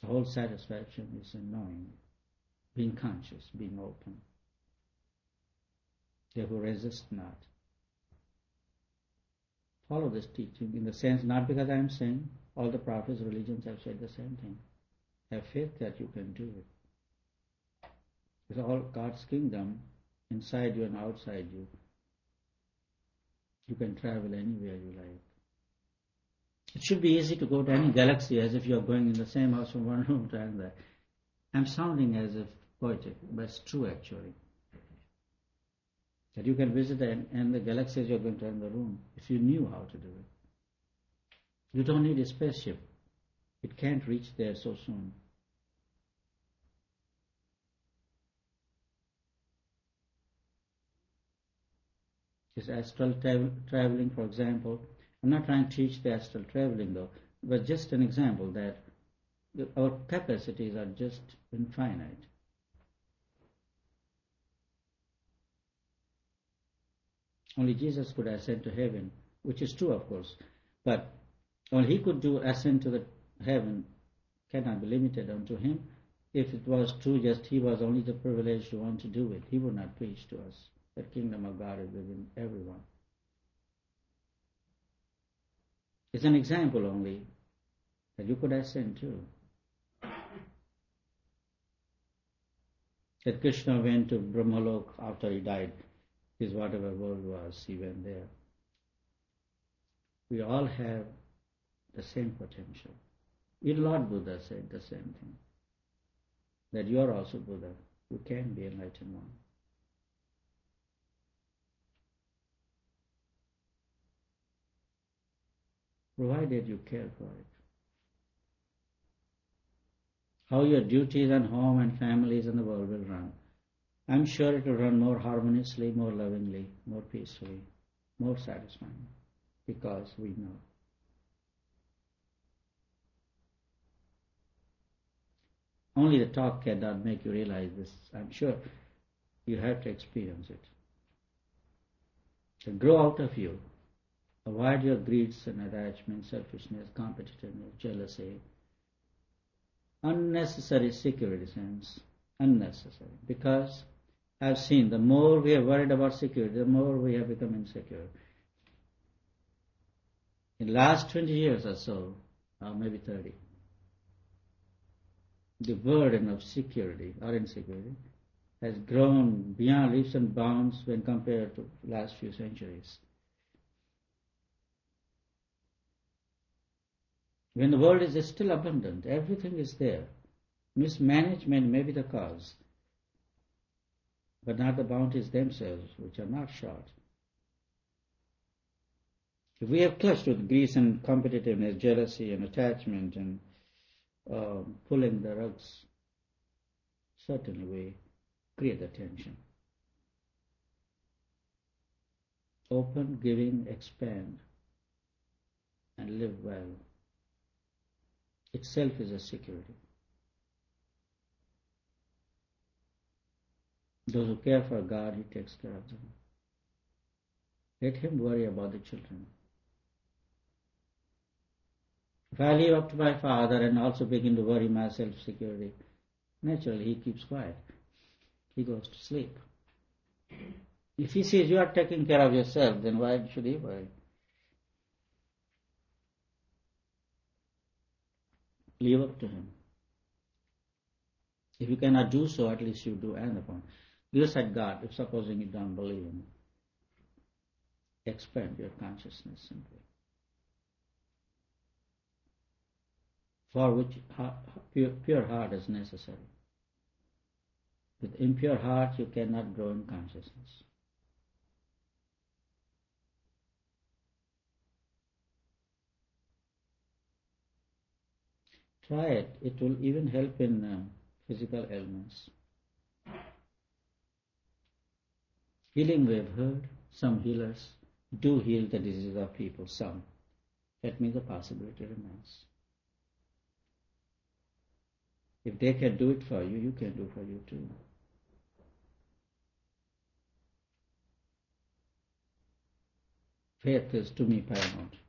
The whole satisfaction is in knowing, being conscious, being open. Therefore resist not. Follow this teaching in the sense, not because I am saying all the prophets, religions have said the same thing. Have faith that you can do it. It's all God's kingdom, inside you and outside you. You can travel anywhere you like. It should be easy to go to any galaxy as if you are going in the same house from one room to another. I'm sounding as if poetic, but it's true actually. That you can visit and the galaxies you're going to another room if you knew how to do it. You don't need a spaceship. It can't reach there so soon. This astral traveling, for example, I'm not trying to teach the astral traveling though, but just an example that our capacities are just infinite. Only Jesus could ascend to heaven, which is true, of course, but all he could do, ascend to the heaven, cannot be limited unto him. If it was true, just he was only the privileged one to do it. He would not preach to us. The kingdom of God is within everyone. It's an example only that you could ascend to. That Krishna went to Brahmalok after he died. His whatever world was, he went there. We all have the same potential. Even Lord Buddha said the same thing. That you are also Buddha. You can be enlightened one. Provided you care for it. How your duties and home and families and the world will run. I'm sure it will run more harmoniously, more lovingly, more peacefully, more satisfying, because we know. Only the talk cannot make you realize this. I'm sure you have to experience it. So grow out of you. Avoid your greeds and attachments, selfishness, competitiveness, jealousy, unnecessary security sense, unnecessary. Because I've seen the more we are worried about security, the more we have become insecure. In the last 20 years or so, or maybe 30, the burden of security or insecurity has grown beyond leaps and bounds when compared to the last few centuries. When the world is still abundant, everything is there. Mismanagement may be the cause, but not the bounties themselves, which are not short. If we have clutched with greed and competitiveness, jealousy and attachment and pulling the rugs, certainly we create the tension. Open, giving, expand, and live well. Itself is a security. Those who care for God, He takes care of them. Let Him worry about the children. If I leave up to my Father and also begin to worry my self-security, naturally He keeps quiet. He goes to sleep. If He sees you are taking care of yourself, then why should He worry? Leave up to Him. If you cannot do so, at least you do end upon. Use at God, if supposing you don't believe in it. Expand your consciousness simply. For which pure heart is necessary. With impure heart you cannot grow in consciousness. Try it. It will even help in physical ailments. Healing we have heard. Some healers do heal the disease of people. Some. That means the possibility remains. If they can do it for you, you can do for you too. Faith is to me paramount.